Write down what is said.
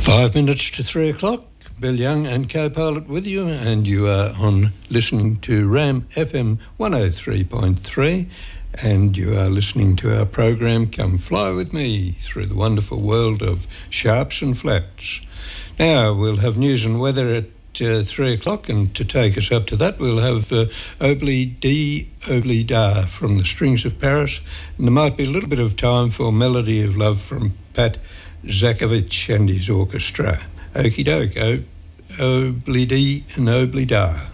5 minutes to 3 o'clock. Bill Young and co-pilot with you, and you are on listening to RAM FM 103.3, and you are listening to our program Come Fly With Me through the wonderful world of sharps and flats. Now we'll have news and weather at 3 o'clock, and to take us up to that we'll have Obli Da from the Strings of Paris, and there might be a little bit of time for Melody of Love from Pat Zakovich and his orchestra. Okie doke, Obli D and Obli Da.